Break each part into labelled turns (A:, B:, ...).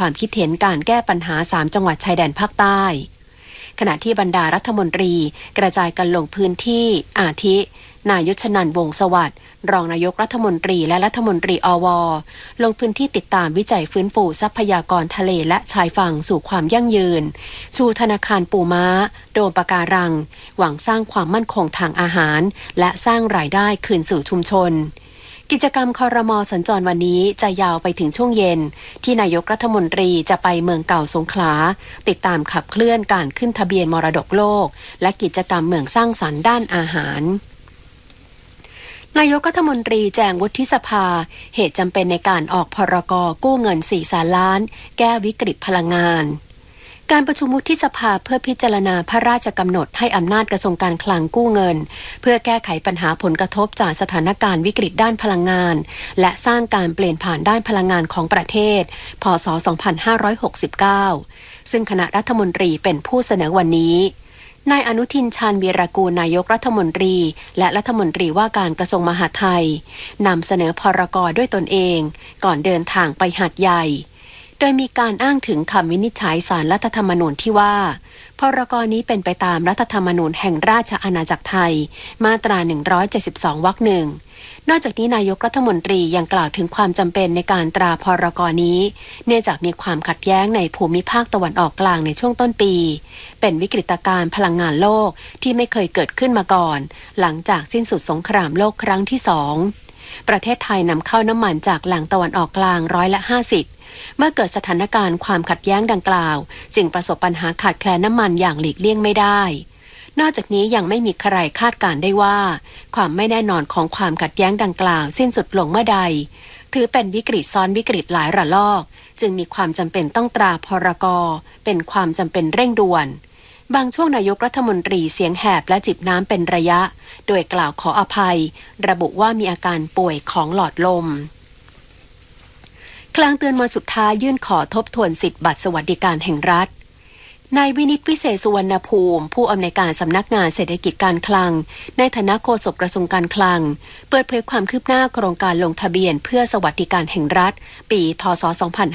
A: ความคิดเห็นการแก้ปัญหา3จังหวัดชายแดนภาคใต้ขณะที่บรรดารัฐมนตรีกระจายกันลงพื้นที่อาทินายชนันท์ วงศ์สวัสดิ์รองนายกรัฐมนตรีและรัฐมนตรีอว.ลงพื้นที่ติดตามวิจัยฟื้นฟูทรัพยากรทะเลและชายฝั่งสู่ความยั่งยืนชูธนาคารปูม้าโดมปะการังหวังสร้างความมั่นคงทางอาหารและสร้างรายได้คืนสู่ชุมชนกิจกรรมครม.สัญจรวันนี้จะยาวไปถึงช่วงเย็นที่นายกรัฐมนตรีจะไปเมืองเก่าสงขลาติดตามขับเคลื่อนการขึ้นทะเบียนมรดกโลกและกิจกรรมเมืองสร้างสรรค์ด้านอาหารนายกรัฐมนตรีแจงวุฒิสภาเหตุจำเป็นในการออกพรก.กู้เงิน4 แสนล้านแก้วิกฤตพลังงานการประชุมวุฒิสภาเพื่อพิจารณาพระราชกำหนดให้อำนาจกระทรวงการคลังกู้เงินเพื่อแก้ไขปัญหาผลกระทบจากสถานการณ์วิกฤตด้านพลังงานและสร้างการเปลี่ยนผ่านด้านพลังงานของประเทศพ.ศ. 2569ซึ่งคณะรัฐมนตรีเป็นผู้เสนอวันนี้นายอนุทินชาญวีรกูลนายกรัฐมนตรีและรัฐมนตรีว่าการกระทรวงมหาดไทยนำเสนอพรก.ด้วยตนเองก่อนเดินทางไปหาดใหญ่โดยมีการอ้างถึงคำวินิจฉัยศาลรัฐธรรมนูญที่ว่าพรก.นี้เป็นไปตามรัฐธรรมนูญแห่งราชอาณาจักรไทยมาตรา172 วรรค 1นอกจากนี้นายกรัฐมนตรียังกล่าวถึงความจำเป็นในการตราพรก.นี้เนื่องจากมีความขัดแย้งในภูมิภาคตะวันออกกลางในช่วงต้นปีเป็นวิกฤตการณ์พลังงานโลกที่ไม่เคยเกิดขึ้นมาก่อนหลังจากสิ้นสุดสงครามโลกครั้งที่2ประเทศไทยนำเข้าน้ำมันจากแหล่งตะวันออกกลาง50%เมื่อเกิดสถานการณ์ความขัดแย้งดังกล่าวจึงประสบปัญหาขาดแคลนน้ำมันอย่างหลีกเลี่ยงไม่ได้นอกจากนี้ยังไม่มีใครคาดการได้ว่าความไม่แน่นอนของความขัดแย้งดังกล่าวสิ้นสุดลงเมื่อใดถือเป็นวิกฤตซ้อนวิกฤตหลายระลอกจึงมีความจำเป็นต้องตราพรก.เป็นความจำเป็นเร่งด่วนบางช่วงนายกรัฐมนตรีเสียงแหบและจิบน้ำเป็นระยะโดยกล่าวขออภัยระบุว่ามีอาการป่วยของหลอดลมคลางเตือนวันสุดท้ายยื่นขอทบทวนสิทธิบัตรสวัสดิการแห่งรัฐนายวินิตวิเศษสุวรรณภูมิผู้อำนวยการสำนักงานเศรษฐกิจการคลังในฐานะโฆษกกระทรวงการคลังเปิดเผยความคืบหน้าโครงการลงทะเบียนเพื่อสวัสดิการแห่งรัฐปีพ.ศ.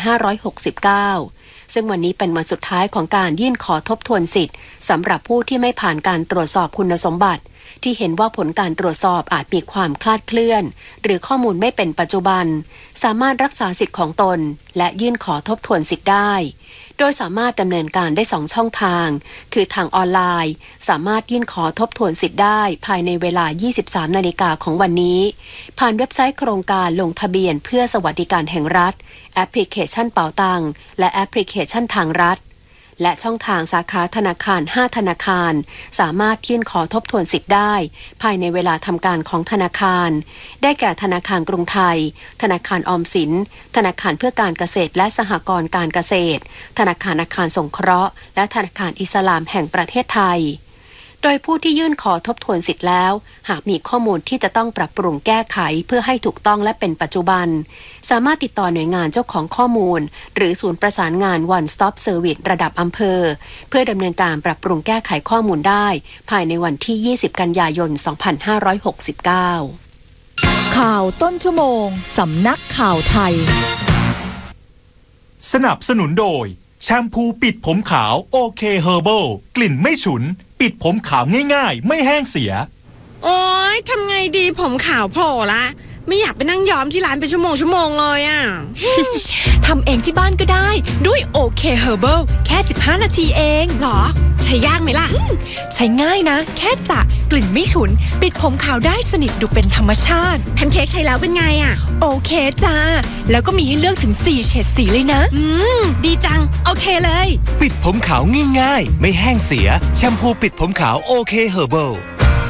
A: 2569ซึ่งวันนี้เป็นวันสุดท้ายของการยื่นขอทบทวนสิทธิ์สำหรับผู้ที่ไม่ผ่านการตรวจสอบคุณสมบัติที่เห็นว่าผลการตรวจสอบอาจมีความคลาดเคลื่อนหรือข้อมูลไม่เป็นปัจจุบันสามารถรักษาสิทธิ์ของตนและยื่นขอทบทวนสิทธิ์ได้โดยสามารถดำเนินการได้2ช่องทางคือทางออนไลน์สามารถยื่นขอทบทวนสิทธิ์ได้ภายในเวลา 23 นาฬิกาของวันนี้ผ่านเว็บไซต์โครงการลงทะเบียนเพื่อสวัสดิการแห่งรัฐแอปพลิเคชันเป๋าตังและแอปพลิเคชันทางรัฐและช่องทางสาขาธนาคาร5ธนาคารสามารถยื่นขอทบทวนสิทธิ์ได้ภายในเวลาทำการของธนาคารได้แก่ธนาคารกรุงไทยธนาคารออมสินธนาคารเพื่อการเกษตรและสหกรณ์การเกษตรธนาคารอาคารสงเคราะห์และธนาคารอิสลามแห่งประเทศไทยโดยผู้ที่ยื่นขอทบทวนสิทธิ์แล้วหากมีข้อมูลที่จะต้องปรับปรุงแก้ไขเพื่อให้ถูกต้องและเป็นปัจจุบันสามารถติดต่อหน่วยงานเจ้าของข้อมูลหรือศูนย์ประสานงาน One Stop Service ระดับอำเภอเพื่อดำเนินการปรับปรุงแก้ไขข้อมูลได้ภายในวันที่20 กันยายน 2569
B: ข่าวต้นชั่วโมงสำนักข่าวไทย
C: สนับสนุนโดยแชมพูปิดผมขาวโอเคเฮอร์เบิลกลิ่นไม่ฉุนปิดผมขาวง่ายๆไม่แห้งเสีย
D: โอ๊ยทำไงดีผมขาวโผล่ละไม่อยากไปนั่งย้อมที่ร้านเป็นชั่วโมงเลยอ่ะ
B: ทำเองที่บ้านก็ได้ด้วยโอเคเฮอร์เบิลแค่15 นาทีเอง
D: หรอใช้ยากไหมล่ะ
B: ใช้ง่ายนะแค่สระกลิ่นไม่ฉุนปิดผมขาวได้สนิทดูเป็นธรรมชาติ
D: แพนเค้กใช้แล้วเป็นไงอ่ะ
B: โอเคจ้าแล้วก็มีให้เลือกถึง4เฉดสีเลยนะ
D: ดีจังโอเคเลย
E: ปิดผมขาวง่ายๆไม่แห้งเสียแชมพูปิดผมขาวโอเคเฮอร์เบิล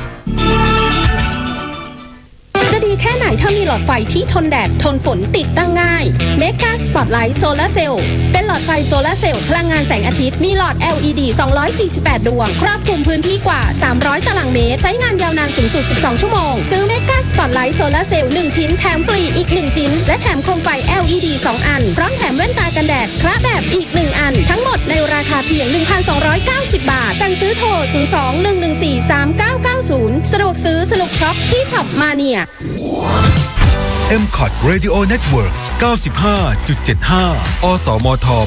F: จะดีแค่ไหนถ้ามีหลอดไฟที่ทนแดดทนฝนติดตั้งง่าย Mega Spotlight Solar Cell เป็นหลอดไฟโซลาร์เซลล์พลังงานแสงอาทิตย์มีหลอด LED 248 ดวงครอบคลุมพื้นที่กว่า300ตารางเมตรใช้งานยาวนานสูงสุด12ชั่วโมงซื้อ Mega Spotlight Solar Cell 1 ชิ้นแถมฟรีอีก1ชิ้นและแถมโคมไฟ LED 2 อันพร้อมแถมแว่นตากันแดดคละแบบอีก1อันทั้งหมดในราคาเพียง 1,290 บาทสั่งซื้อโทร 02-114-3990 สะดวกซื้อสนุกช็อปที่ช็อปมาเนีย
G: MCOT Radio Network 95.75 อสมท